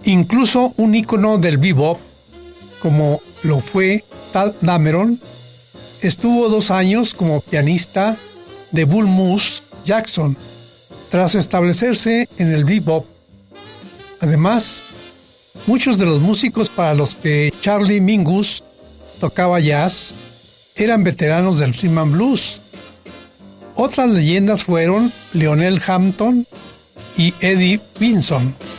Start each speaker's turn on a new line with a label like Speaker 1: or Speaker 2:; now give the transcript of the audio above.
Speaker 1: Incluso un ícono del bebop, como lo fue Tadd Dameron, estuvo 2 años como pianista de Bull Moose Jackson, tras establecerse en el bebop. Además, muchos de los músicos para los que Charlie Mingus tocaba jazz eran veteranos del rhythm and blues. Otras leyendas fueron Lionel Hampton y Eddie Vinson.